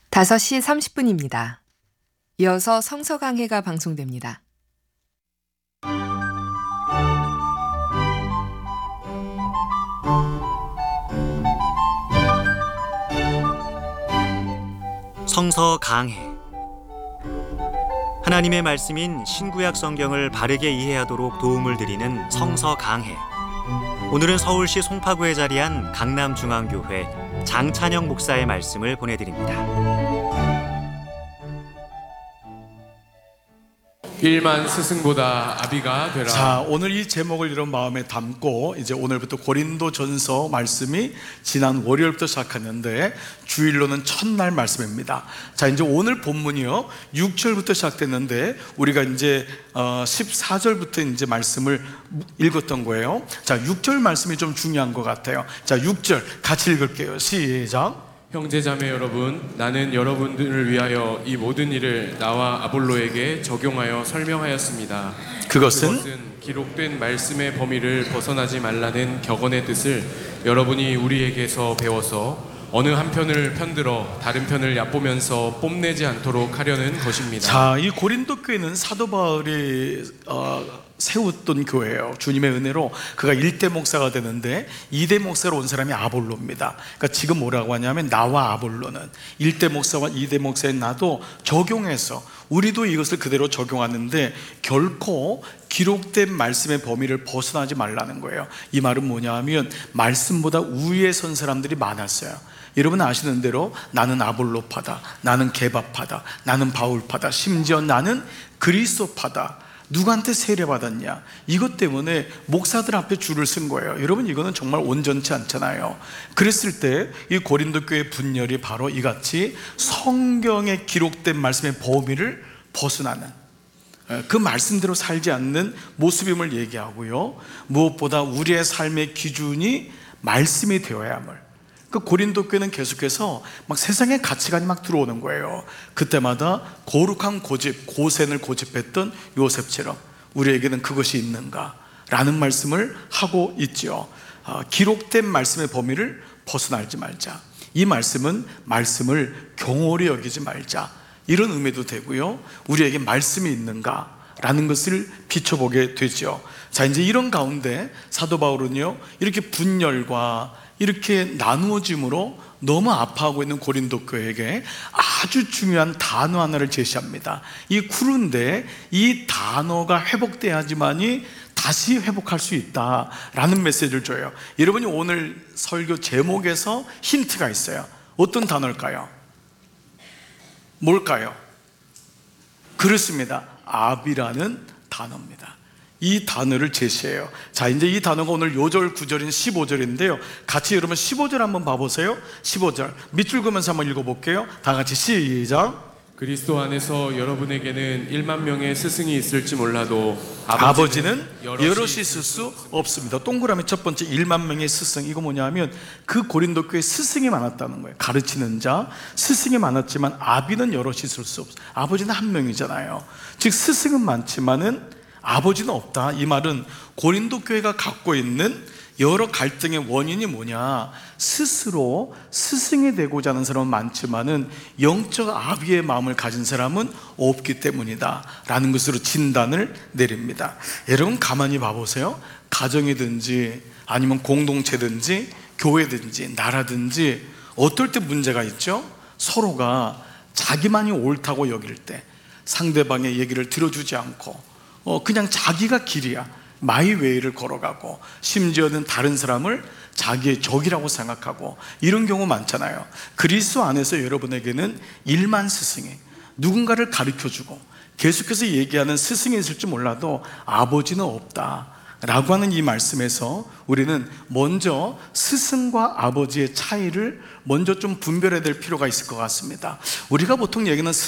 5시 30분입니다. 이어서 성서 강해가 방송됩니다. 성서 강해. 하나님의 말씀인 신구약 성경을 바르게 이해하도록 도움을 드리는 성서 강해. 오늘은 서울시 송파구에 자리한 강남중앙교회 장찬영 목사의 말씀을 보내드립니다. 일만 스승보다 아비가 되라. 자, 오늘 이 제목을 이런 마음에 담고 이제 오늘부터 고린도전서 말씀이 지난 월요일부터 시작했는데 주일로는 첫날 말씀입니다. 자, 이제 오늘 본문이요 6절부터 시작됐는데 우리가 이제 14절부터 이제 말씀을 읽었던 거예요. 자, 6절 말씀이 좀 중요한 것 같아요. 자, 6절 같이 읽을게요. 시작. 형제자매 여러분, 나는 여러분들을 위하여 이 모든 일을 나와 아볼로에게 적용하여 설명하였습니다. 그것은 기록된 말씀의 범위를 벗어나지 말라는 격언의 뜻을 여러분이 우리에게서 배워서 어느 한편을 편들어 다른 편을 얕보면서 뽐내지 않도록 하려는 것입니다. 자, 이 고린도 교회는 사도 바울이 세웠던 교회예요. 주님의 은혜로 그가 1대 목사가 되는데 2대 목사로 온 사람이 아볼로입니다. 그러니까 지금 뭐라고 하냐면 나와 아볼로는 1대 목사와 2대 목사인 나도 적용해서 우리도 이것을 그대로 적용하는데 결코 기록된 말씀의 범위를 벗어나지 말라는 거예요. 이 말은 뭐냐 하면 말씀보다 우위에 선 사람들이 많았어요. 여러분 아시는 대로 나는 아볼로파다, 나는 게바파다, 나는 바울파다, 심지어 나는 그리스도파다. 누구한테 세례받았냐? 이것 때문에 목사들 앞에 줄을 쓴 거예요. 여러분 이거는 정말 온전치 않잖아요. 그랬을 때 이 고린도 교회 분열이 바로 이같이 성경에 기록된 말씀의 범위를 벗어나는 그 말씀대로 살지 않는 모습임을 얘기하고요, 무엇보다 우리의 삶의 기준이 말씀이 되어야 함을. 그 고린도 교회는 계속해서 막 세상의 가치관이 막 들어오는 거예요. 그때마다 거룩한 고집, 고센을 고집했던 요셉처럼 우리에게는 그것이 있는가라는 말씀을 하고 있죠. 기록된 말씀의 범위를 벗어나지 말자. 이 말씀은 말씀을 경홀히 여기지 말자, 이런 의미도 되고요, 우리에게 말씀이 있는가라는 것을 비춰보게 되죠. 자, 이제 이런 가운데 사도 바울은요 이렇게 분열과 이렇게 나누어짐으로 너무 아파하고 있는 고린도 교회에게 아주 중요한 단어 하나를 제시합니다. 이 구른데 이 단어가 회복돼야지만이 다시 회복할 수 있다라는 메시지를 줘요. 여러분이 오늘 설교 제목에서 힌트가 있어요. 어떤 단어일까요? 뭘까요? 그렇습니다. 아비라는 단어입니다. 이 단어를 제시해요. 자, 이제 이 단어가 오늘 요절 9절인 15절인데요 같이 여러분 15절 한번 봐보세요. 15절 밑줄 그으면서 한번 읽어볼게요. 다 같이 시작. 그리스도 안에서 여러분에게는 1만 명의 스승이 있을지 몰라도 아버지는 여럿이 있을 수 없습니다. 동그라미 첫 번째 1만 명의 스승, 이거 뭐냐면 그 고린도 교회에 스승이 많았다는 거예요. 가르치는 자, 스승이 많았지만 아비는 여럿이 있을 수 없어요. 아버지는 한 명이잖아요. 즉 스승은 많지만은 아버지는 없다. 이 말은 고린도 교회가 갖고 있는 여러 갈등의 원인이 뭐냐, 스스로 스승이 되고자 하는 사람은 많지만은 영적 아비의 마음을 가진 사람은 없기 때문이다 라는 것으로 진단을 내립니다. 여러분 가만히 봐보세요. 가정이든지 아니면 공동체든지 교회든지 나라든지 어떨 때 문제가 있죠? 서로가 자기만이 옳다고 여길 때 상대방의 얘기를 들어주지 않고 그냥 자기가 길이야, 마이웨이를 걸어가고 심지어는 다른 사람을 자기의 적이라고 생각하고 이런 경우 많잖아요. 그리스도 안에서 여러분에게는 1만 스승이 누군가를 가르쳐주고 계속해서 얘기하는 스승이 있을지 몰라도 아버지는 없다 라고 하는 이 말씀에서 우리는 먼저 스승과 아버지의 차이를 먼저 좀 분별해야 될 필요가 있을 것 같습니다. 우리가 보통 얘기는